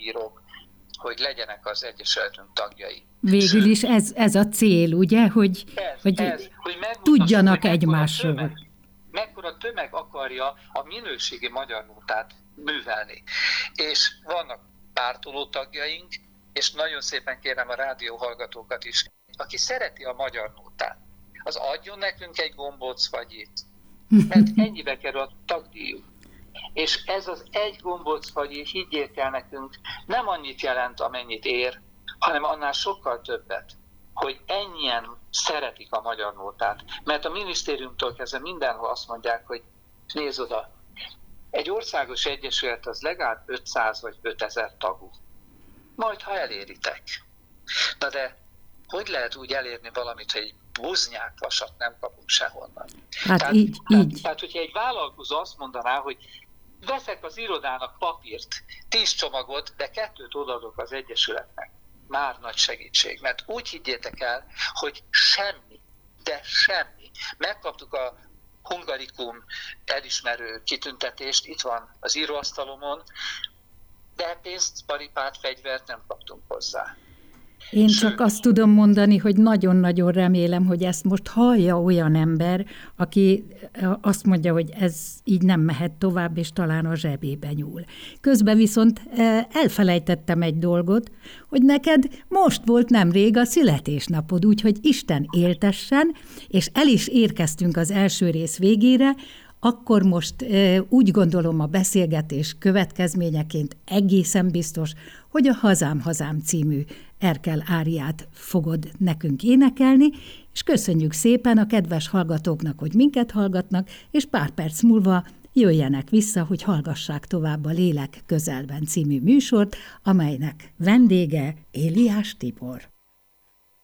újságírók, hogy legyenek az Egyesületünk tagjai. Végül is ez a cél, ugye, hogy tudjanak egymásról. Mekkora tömeg akarja a minőségi magyar nótát művelni. És vannak pártoló tagjaink, és nagyon szépen kérem a rádióhallgatókat is, aki szereti a magyar nótát, az adjon nekünk egy gombócfagyit, mert ennyibe kerül a tagdíjuk. És ez az egy gombócfagyi, higgyék el nekünk, nem annyit jelent, amennyit ér, hanem annál sokkal többet, hogy ennyien szeretik a magyar nótát. Mert a minisztériumtól kezdve mindenhol azt mondják, hogy nézd oda, egy országos egyesület az legalább 500 vagy 5000 tagú. Majd, ha eléritek. Na de hogy lehet úgy elérni valamit, hogy egy buznyákvasat nem kapunk sehonnan? Hát tehát, hogyha egy vállalkozó azt mondaná, hogy veszek az irodának papírt, 10 csomagot, de 2 odaadok az egyesületnek. Már nagy segítség, mert úgy higgyétek el, hogy semmi, de semmi. Megkaptuk a Hungarikum elismerő kitüntetést, itt van az íróasztalomon, de pénzt, paripát, fegyvert nem kaptunk hozzá. Én csak azt tudom mondani, hogy nagyon-nagyon remélem, hogy ezt most hallja olyan ember, aki azt mondja, hogy ez így nem mehet tovább, és talán a zsebébe nyúl. Közben viszont elfelejtettem egy dolgot, hogy neked most volt nemrég a születésnapod, úgyhogy Isten éltessen, és el is érkeztünk az első rész végére. Akkor most úgy gondolom a beszélgetés következményeként egészen biztos, hogy a Hazám, Hazám című Erkel áriát fogod nekünk énekelni, és köszönjük szépen a kedves hallgatóknak, hogy minket hallgatnak, és pár perc múlva jöjjenek vissza, hogy hallgassák tovább a Lélek közelben című műsort, amelynek vendége Éliás Tibor.